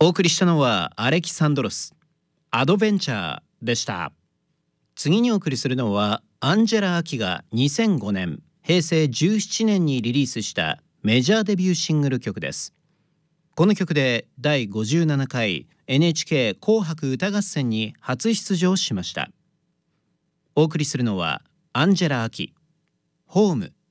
お送りしたのはアレキサンドロスアドベンチャーでした。次にお送りするのはアンジェラ・アキが2005年平成17年にリリースしたメジャーデビューシングル曲です。この曲で第57回 NHK 紅白歌合戦に初出場しました。お送りするのはアンジェラ・アキ、ホーム。